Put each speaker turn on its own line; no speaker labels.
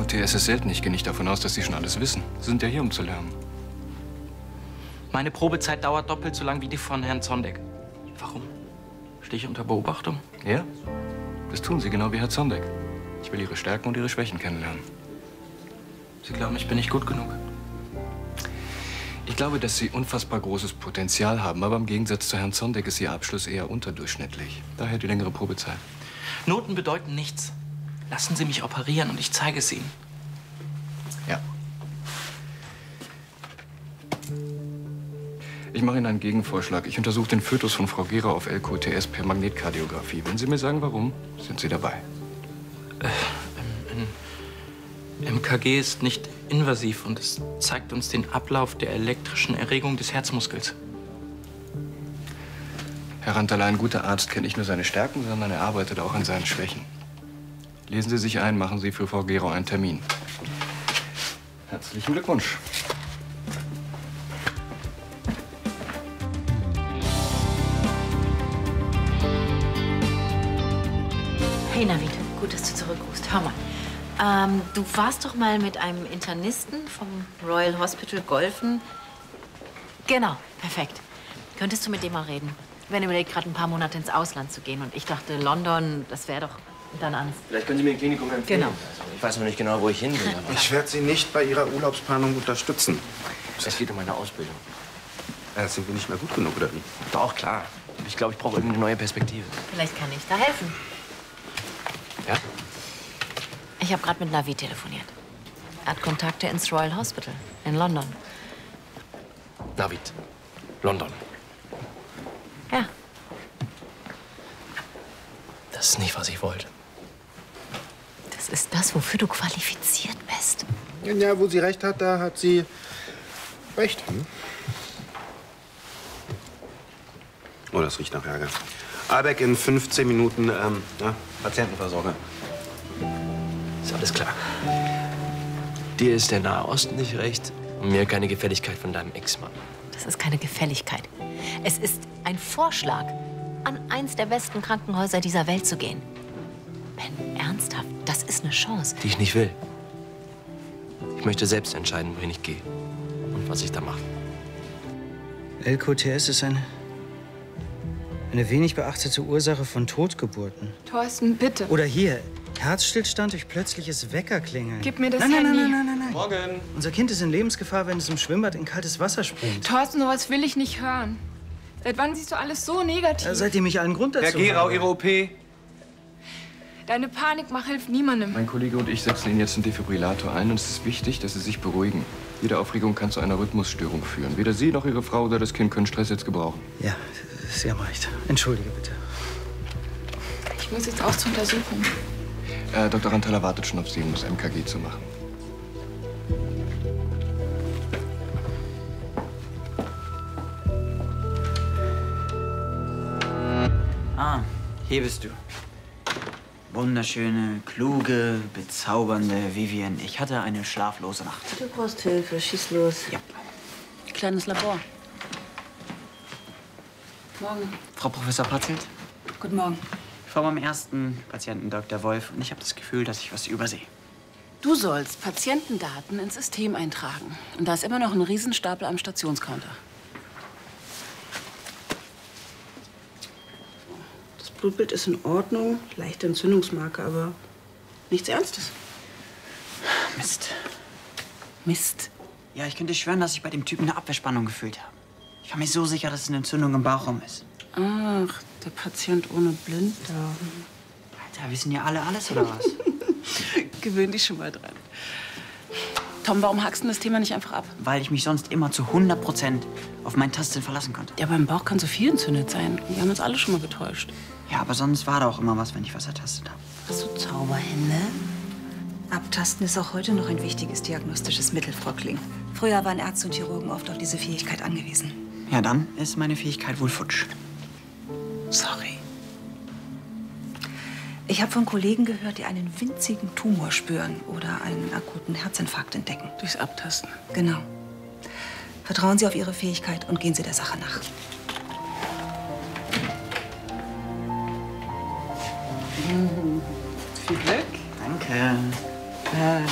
LQTS ist selten. Ich gehe nicht davon aus, dass Sie schon alles wissen. Sie sind ja hier, um zu lernen.
Meine Probezeit dauert doppelt so lang wie die von Herrn Zondek. Warum? Stehe ich unter Beobachtung?
Ja? Das tun Sie genau wie Herr Zondek. Ich will Ihre Stärken und Ihre Schwächen kennenlernen.
Sie glauben, ich bin nicht gut genug?
Ich glaube, dass Sie unfassbar großes Potenzial haben, aber im Gegensatz zu Herrn Zondek ist Ihr Abschluss eher unterdurchschnittlich. Daher die längere Probezeit.
Noten bedeuten nichts. Lassen Sie mich operieren und ich zeige es Ihnen.
Ja. Ich mache Ihnen einen Gegenvorschlag. Ich untersuche den Fötus von Frau Gera auf LQTS per Magnetkardiographie. Wenn Sie mir sagen, warum, sind Sie dabei.
MKG ist nicht invasiv und es zeigt uns den Ablauf der elektrischen Erregung des Herzmuskels.
Herr Ranterlein, ein guter Arzt kennt nicht nur seine Stärken, sondern er arbeitet auch an seinen Schwächen. Lesen Sie sich ein, machen Sie für Frau Gera einen Termin. Herzlichen Glückwunsch.
Hey Navid, gut, dass du zurückrufst. Hör mal, du warst doch mal mit einem Internisten vom Royal Hospital golfen. Genau, perfekt. Könntest du mit dem mal reden? Ben überlegt gerade ein paar Monate ins Ausland zu gehen und ich dachte, London, das wäre doch dann alles.
Vielleicht können Sie mir ein Klinikum empfehlen.
Genau.
Also, ich weiß noch nicht genau, wo ich hin will. Aber
Ich werde Sie nicht bei Ihrer Urlaubsplanung unterstützen.
es geht um meine Ausbildung.
Sind wir nicht mehr gut genug, oder wie?
Doch, klar. Ich glaube, ich brauche irgendwie eine neue Perspektive.
Vielleicht kann ich da helfen.
Ja?
Ich habe gerade mit Navid telefoniert. Er hat Kontakte ins Royal Hospital in London.
Navid. London.
Ja.
Das ist nicht, was ich wollte.
Das ist das, wofür du qualifiziert bist.
Ja, wo sie recht hat, da hat sie recht. Oh, das riecht nach Ärger. Albeck in 15 Minuten, Patientenversorger.
Ist alles klar. Dir ist der Nahe Osten nicht recht und mir keine Gefälligkeit von deinem Ex-Mann.
Das ist keine Gefälligkeit. Es ist ein Vorschlag, an eins der besten Krankenhäuser dieser Welt zu gehen. Ben, ernsthaft, das ist eine Chance.
Die ich nicht will. Ich möchte selbst entscheiden, wohin ich gehe und was ich da mache.
LQTS ist eine wenig beachtete Ursache von Totgeburten.
Thorsten, bitte.
Oder hier, Herzstillstand durch plötzliches Weckerklingeln.
Gib mir das
nein,
Handy.
Nein.
Morgen.
Unser Kind ist in Lebensgefahr, wenn es im Schwimmbad in kaltes Wasser springt.
Thorsten, sowas will ich nicht hören. Seit wann siehst du alles so negativ?
Seitdem ich allen Grund dazu
Herr Gerau,
habe.
Ihre OP.
Deine Panikmache hilft niemandem.
Mein Kollege und ich setzen Ihnen jetzt einen Defibrillator ein und es ist wichtig, dass Sie sich beruhigen. Jede Aufregung kann zu einer Rhythmusstörung führen. Weder Sie noch Ihre Frau oder das Kind können Stress jetzt gebrauchen.
Ja, Sie haben recht. Entschuldige bitte.
Ich muss jetzt auch zur Untersuchung.
Dr. Rantaler wartet schon auf Sie, um das MKG zu machen.
Ah, hier bist du. Wunderschöne, kluge, bezaubernde Vivian. Ich hatte eine schlaflose Nacht.
Du brauchst Hilfe, schieß los.
Ja.
Kleines Labor.
Morgen.
Frau Professor Patzelt,
Guten Morgen.
ich war beim ersten Patienten Dr. Wolf und ich habe das Gefühl, dass ich was übersehe.
Du sollst Patientendaten ins System eintragen. Und da ist immer noch ein Riesenstapel am Stationscounter. Das Blutbild ist in Ordnung, leichte Entzündungsmarke, aber nichts Ernstes.
Mist.
Mist.
Ja, ich könnte schwören, dass ich bei dem Typen eine Abwehrspannung gefühlt habe. Ich war mir so sicher, dass es eine Entzündung im Bauchraum ist.
Ach, der Patient ohne Blinddarm.
Alter, wissen ja alle alles, oder was?
Gewöhn dich schon mal dran. Tom, warum hackst du das Thema nicht einfach ab?
Weil ich mich sonst immer zu 100% auf meinen Tastsinn verlassen konnte.
Ja, beim Bauch kann so viel entzündet sein. Wir haben uns alle schon mal getäuscht.
Ja, aber sonst war da auch immer was, wenn ich was ertastet habe.
Hast du Zauberhände?
Abtasten ist auch heute noch ein wichtiges diagnostisches Mittel, Frau Kling. Früher waren Ärzte und Chirurgen oft auf diese Fähigkeit angewiesen.
Ja, dann ist meine Fähigkeit wohl futsch.
Sorry.
Ich habe von Kollegen gehört, die einen winzigen Tumor spüren oder einen akuten Herzinfarkt entdecken.
Durchs Abtasten.
Genau. Vertrauen Sie auf Ihre Fähigkeit und gehen Sie der Sache nach.
Viel Glück.
Danke.